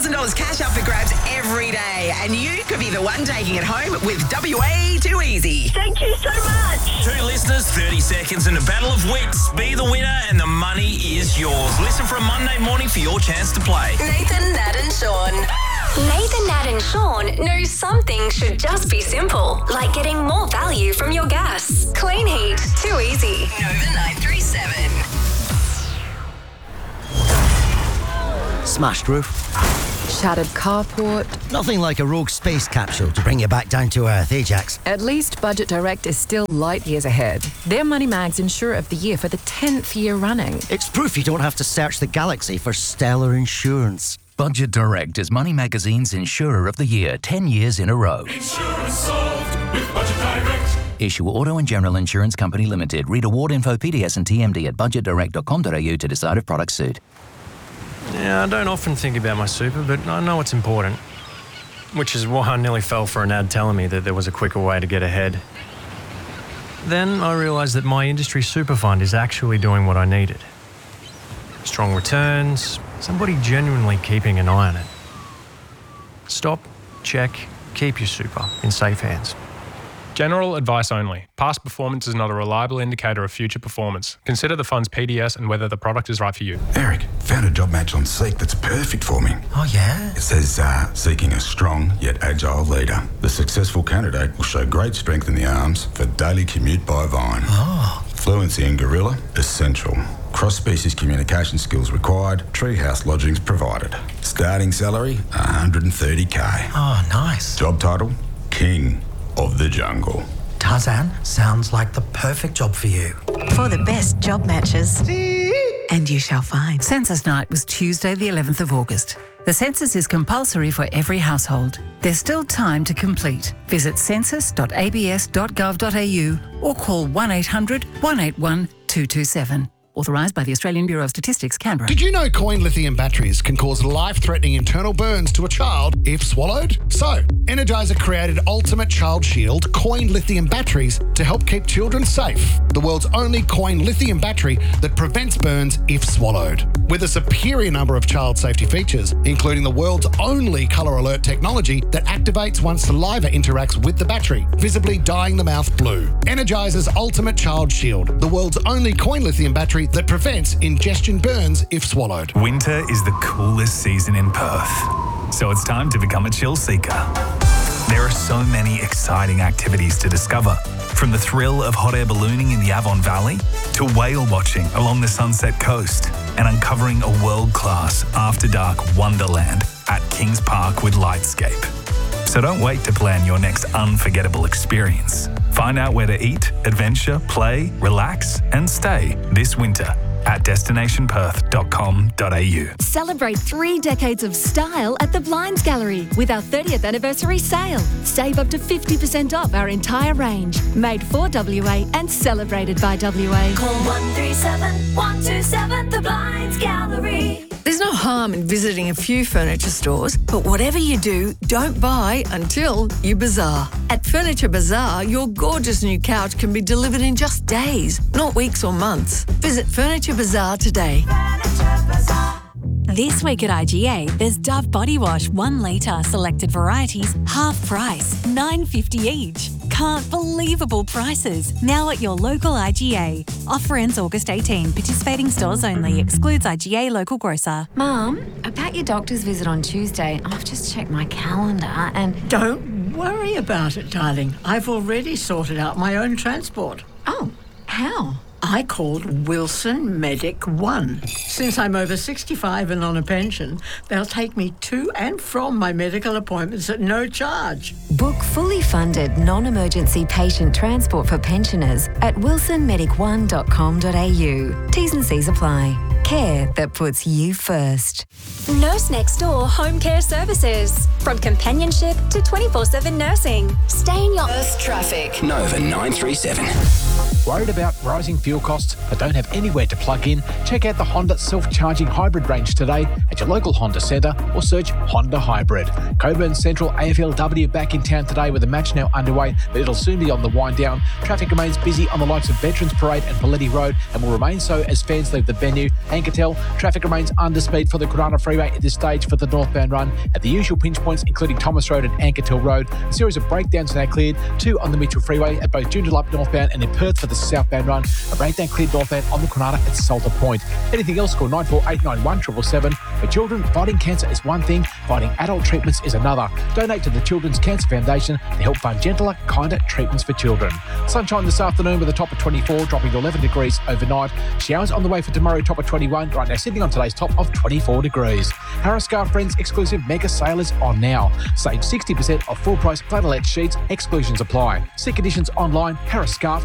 $1,000 cash up for grabs every day, and you could be the one taking it home with WA Too Easy. Thank you so much. 2 listeners, 30 seconds in a battle of wits. Be the winner and the money is yours. Listen from Monday morning for your chance to play. Nathan, Nat and Sean. Nathan, Nat and Sean know some things should just be simple, like getting more value from your gas. Clean heat, too easy. Nova 937. Smashed roof. Shattered carport. Nothing like a rogue space capsule to bring you back down to earth, Ajax. At least Budget Direct is still light years ahead. They're Money Mag's Insurer of the Year for the 10th year running. It's proof you don't have to search the galaxy for stellar insurance. Budget Direct is Money Magazine's Insurer of the Year 10 years in a row. Insurance solved with Budget Direct. Issue Auto and General Insurance Company Limited. Read award info, PDS and TMD at budgetdirect.com.au to decide if products suit. Yeah, I don't often think about my super, but I know it's important. Which is why I nearly fell for an ad telling me that there was a quicker way to get ahead. Then I realised that my industry super fund is actually doing what I needed. Strong returns, somebody genuinely keeping an eye on it. Stop, check, keep your super in safe hands. General advice only. Past performance is not a reliable indicator of future performance. Consider the fund's PDS and whether the product is right for you. Eric, found a job match on Seek that's perfect for me. Oh, yeah? It says, seeking a strong yet agile leader. The successful candidate will show great strength in the arms for daily commute by Vine. Oh. Fluency in Gorilla, essential. Cross-species communication skills required. Treehouse lodgings provided. Starting salary, $130K. Oh, nice. Job title, King of the Jungle. Tarzan, sounds like the perfect job for you. For the best job matches. And you shall find. Census night was Tuesday, the 11th of August. The census is compulsory for every household. There's still time to complete. Visit census.abs.gov.au or call 1800 181 227. Authorised by the Australian Bureau of Statistics, Canberra. Did you know coin lithium batteries can cause life-threatening internal burns to a child if swallowed? So, Energizer created Ultimate Child Shield coin lithium batteries to help keep children safe. The world's only coin lithium battery that prevents burns if swallowed. With a superior number of child safety features, including the world's only colour alert technology that activates once saliva interacts with the battery, visibly dyeing the mouth blue. Energizer's Ultimate Child Shield, the world's only coin lithium battery that prevents ingestion burns if swallowed. Winter is the coolest season in Perth, so it's time to become a chill seeker. There are so many exciting activities to discover, from the thrill of hot air ballooning in the Avon Valley to whale watching along the Sunset Coast and uncovering a world-class after-dark wonderland at Kings Park with Lightscape. So don't wait to plan your next unforgettable experience. Find out where to eat, adventure, play, relax and stay this winter at destinationperth.com.au. Celebrate 3 decades of style at the Blinds Gallery with our 30th anniversary sale. Save up to 50% off our entire range. Made for WA and celebrated by WA. Call 137 127 The Blinds Gallery. There's no harm in visiting a few furniture stores, but whatever you do, don't buy until you bazaar. At Furniture Bazaar, your gorgeous new couch can be delivered in just days, not weeks or months. Visit Furniture Bazaar today. Furniture Bazaar. This week at IGA, there's Dove Body Wash 1 litre, selected varieties, half price, $9.50 each. Can't believable prices. Now at your local IGA. Offer ends August 18. Participating stores only. Excludes IGA local grocer. Mum, about your doctor's visit on Tuesday, I've just checked my calendar and... Don't worry about it, darling. I've already sorted out my own transport. Oh, how? I called Wilson Medic One. Since I'm over 65 and on a pension, they'll take me to and from my medical appointments at no charge. Book fully funded non-emergency patient transport for pensioners at wilsonmedic1.com.au. T's and C's apply. Care that puts you first. Nurse Next Door Home Care Services. From companionship to 24/7 nursing. Stay in your Earth traffic. Nova 937. Worried about rising fuel costs but don't have anywhere to plug in? Check out the Honda self-charging hybrid range today at your local Honda Centre or search Honda Hybrid. Coburn Central AFLW back in town today with a match now underway, but it'll soon be on the wind down. Traffic remains busy on the likes of Veterans Parade and Paletti Road and will remain so as fans leave the venue. Anketel, traffic remains under speed for the Kwinana Freeway at this stage for the northbound run at the usual pinch points, including Thomas Road and Anketel Road. A series of breakdowns now cleared, 2 on the Mitchell Freeway at both Joondalup northbound and in Perth for the southbound run. A breakdown cleared northbound on the Kwinana at Salter Point. Anything else, call 94891 777. For children, fighting cancer is one thing, fighting adult treatments is another. Donate to the Children's Cancer Foundation to help fund gentler, kinder treatments for children. Sunshine this afternoon with a top of 24, dropping to 11 degrees overnight. Showers on the way for tomorrow, top of 21. Right now, sitting on today's top of 24 degrees. Harris Scarf Friends exclusive mega sale is on now. Save 60% off full price flannelette sheets. Exclusions apply. See conditions online, harrisscarf.com.au.